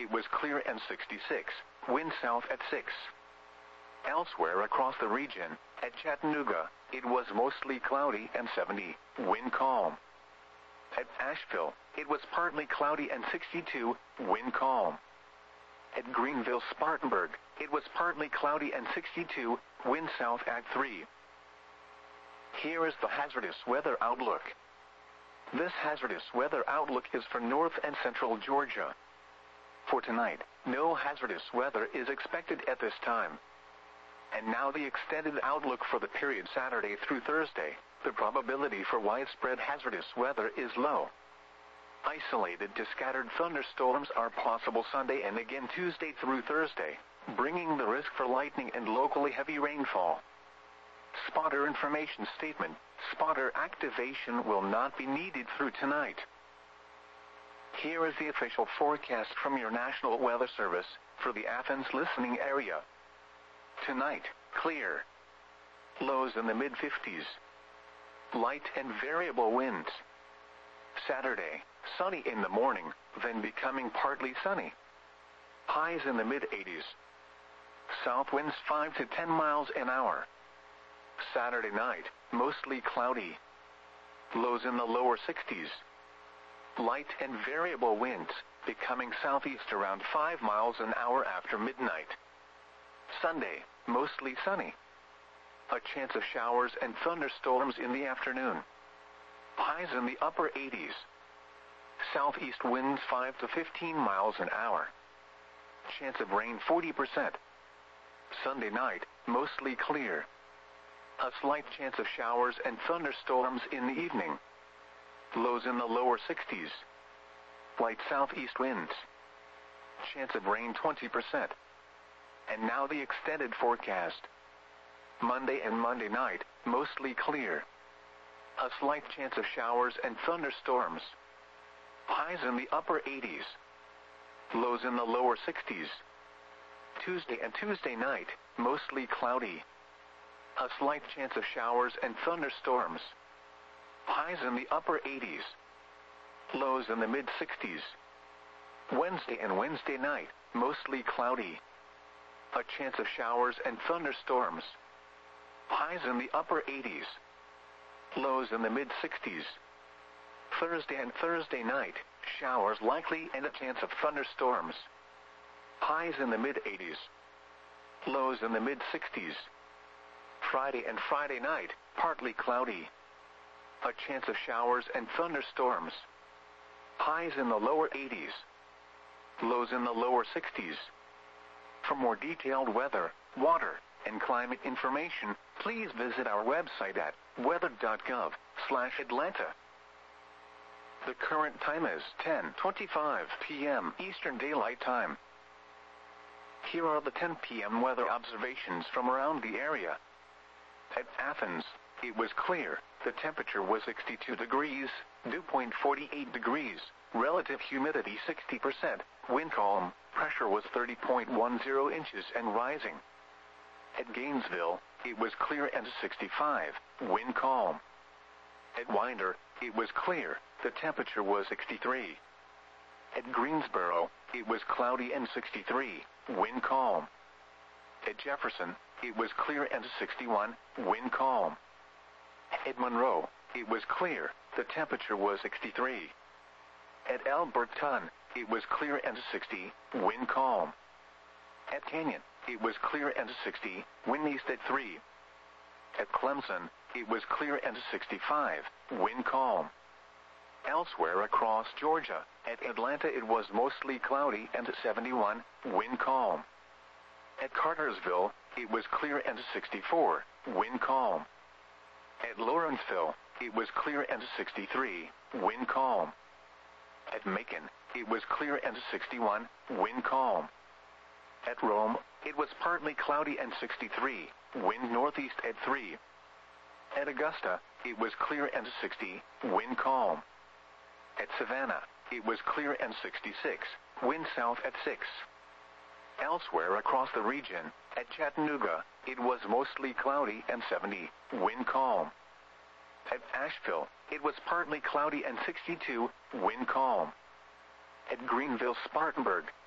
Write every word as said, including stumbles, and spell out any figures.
it was clear and sixty-six, wind south at six. Elsewhere across the region, at Chattanooga, it was mostly cloudy and seventy, wind calm. At Asheville, it was partly cloudy and sixty-two, wind calm. At Greenville, Spartanburg, it was partly cloudy and sixty-two, wind south at three. Here is the hazardous weather outlook. This hazardous weather outlook is for north and central Georgia. For tonight, no hazardous weather is expected at this time. And now the extended outlook for the period Saturday through Thursday. The probability for widespread hazardous weather is low. Isolated to scattered thunderstorms are possible Sunday and again Tuesday through Thursday, bringing the risk for lightning and locally heavy rainfall. Spotter information statement: spotter activation will not be needed through tonight. Here is the official forecast from your National Weather Service for the Athens listening area. Tonight, clear. Lows in the mid fifties. Light and variable winds. Saturday, sunny in the morning, then becoming partly sunny. Highs in the mid eighties. South winds five to ten miles an hour. Saturday night, mostly cloudy. Lows in the lower sixties. Light and variable winds, becoming southeast around five miles an hour after midnight. Sunday, mostly sunny. A chance of showers and thunderstorms in the afternoon. Highs in the upper eighties. Southeast winds five to fifteen miles an hour. Chance of rain forty percent. Sunday night, mostly clear. A slight chance of showers and thunderstorms in the evening. Lows in the lower sixties. Light southeast winds. Chance of rain twenty percent. And now the extended forecast. Monday and Monday night, mostly clear. A slight chance of showers and thunderstorms. Highs in the upper eighties. Lows in the lower sixties. Tuesday and Tuesday night, mostly cloudy. A slight chance of showers and thunderstorms. Highs in the upper eighties. Lows in the mid sixties. Wednesday and Wednesday night, mostly cloudy. A chance of showers and thunderstorms. Highs in the upper eighties. Lows in the mid sixties. Thursday and Thursday night, showers likely and a chance of thunderstorms. Highs in the mid eighties. Lows in the mid sixties. Friday and Friday night, partly cloudy. A chance of showers and thunderstorms. Highs in the lower eighties. Lows in the lower sixties. For more detailed weather, water, and climate information, please visit our website at weather dot gov slash Atlanta. The current time is ten twenty-five p m Eastern Daylight Time. Here are the ten p m weather observations from around the area. At Athens, it was clear. The temperature was sixty-two degrees, dew point forty-eight degrees, relative humidity sixty percent, wind calm, pressure was thirty point one zero inches and rising. At Gainesville, it was clear and sixty-five, wind calm. At Winder, it was clear, the temperature was sixty-three. At Greensboro, it was cloudy and sixty-three, wind calm. At Jefferson, it was clear and sixty-one, wind calm. At Monroe, it was clear, the temperature was sixty-three. At Alberton, it was clear and sixty, wind calm. At Canyon, it was clear and sixty, wind east at three. At Clemson, it was clear and sixty-five, wind calm. Elsewhere across Georgia, at Atlanta it was mostly cloudy and seventy-one, wind calm. At Cartersville, it was clear and sixty-four, wind calm. At Lawrenceville, it was clear and sixty-three, wind calm. At Macon, it was clear and sixty-one, wind calm. At Rome, it was partly cloudy and sixty-three, wind northeast at three. At Augusta, it was clear and sixty, wind calm. At Savannah, it was clear and sixty-six, wind south at six. Elsewhere across the region, at Chattanooga, it was mostly cloudy and seventy, wind calm. At Asheville, it was partly cloudy and sixty-two, wind calm. At Greenville, Spartanburg,